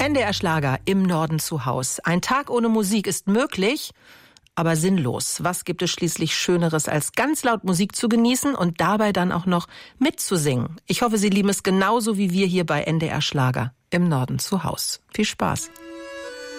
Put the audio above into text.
NDR Schlager im Norden zu Haus. Ein Tag ohne Musik ist möglich, aber sinnlos. Was gibt es schließlich Schöneres, als ganz laut Musik zu genießen und dabei dann auch noch mitzusingen? Ich hoffe, Sie lieben es genauso wie wir hier bei NDR Schlager im Norden zu Haus. Viel Spaß.